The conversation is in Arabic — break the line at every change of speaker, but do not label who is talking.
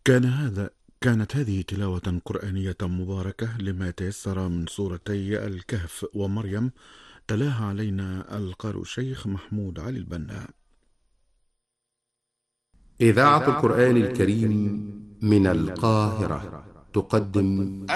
كانت هذه تلاوة قرآنية مباركة لما تيسر من سورتي الكهف ومريم، تلاها علينا القارئ الشيخ محمود علي البنا.
إذاعة القرآن الكريم من القاهرة تقدم